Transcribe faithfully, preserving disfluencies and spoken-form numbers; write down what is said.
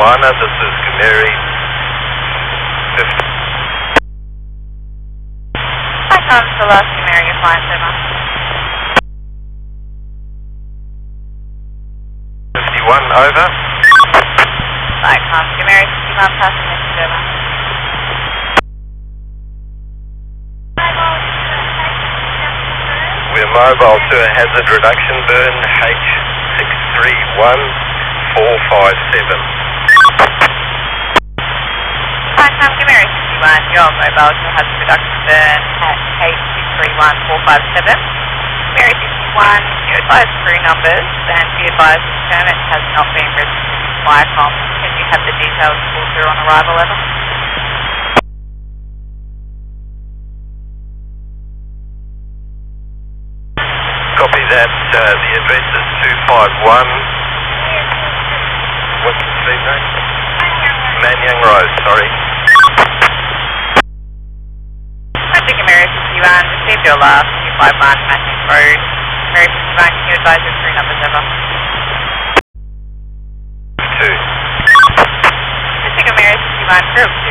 Moana, this is Kumeri. fifty. Hi, Tom, the last Kumeri, your flight over. fifty-one, over. Hi, Tom, Kumeri, fifty-one, passing message over. We're mobile to a hazard reduction burn, H six three one four five seven. Hi, Tom, Kumeri, fifty-one, you're mobile to a hazard reduction burn at H six three one four five seven. Kumeri, fifty-one, you advise crew numbers and be advised the permit has not been registered with Viacom. Can you have the details pulled through on arrival level? Copy that, uh, the address is two five one, what's the street name? Manyang Road, sorry. Traffic Kumeri, fifty-one, received your last two five one Manyang Road. Kumeri, fifty-one, can you advise your crew numbers over? Two. Traffic Kumeri, fifty-one, group